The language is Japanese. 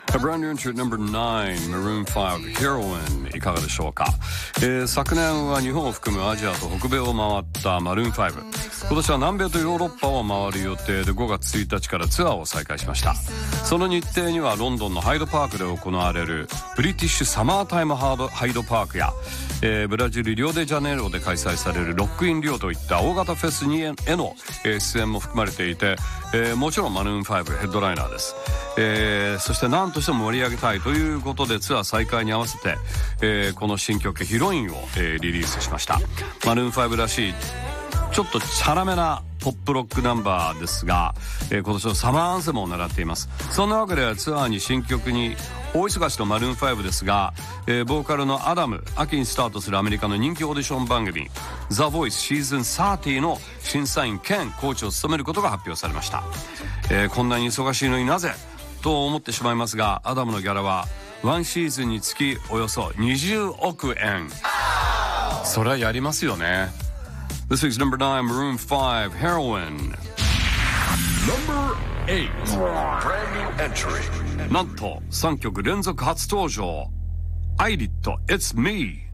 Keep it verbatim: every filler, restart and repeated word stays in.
A brand new entry at number nine, Maroon ファイブ Heroin いかがでしょうか、えー、昨年は日本を含むアジアと北米を回ったマルーンファイブ、今年は南米とヨーロッパを回る予定でごがつついたちからツアーを再開しました。その日程にはロンドンのハイドパークで行われるブリティッシュサマータイムハイドパークや、えー、ブラジルリオデジャネイロで開催されるロックインリオといった大型フェスにへの、えー、出演も含まれていて、えー、もちろんマルーンファイブヘッドライナーです。えー、そして何としても盛り上げたいということでツアー再開に合わせて、えー、この新曲ヒロインを、えー、リリースしました。マルーンファイブらしいちょっとチャラめなポップロックナンバーですが、えー、今年のサマーアンセムを狙っています。そんなわけでツアーに新曲に大忙しのマルーンファイブですが、えー、ボーカルのアダム、秋にスタートするアメリカの人気オーディション番組 The Voice シーズンさんじゅうの審査員兼コーチを務めることが発表されました。えー、こんなに忙しいのになぜと思ってしまいますが、アダムのギャラはワンシーズンにつきおよそにじゅうおくえん。それはやりますよね。This week's number nine, Maroon ファイブ Heroin. Number eight, brand new entry. なんとさんきょく連続初登場。アイリット It's Me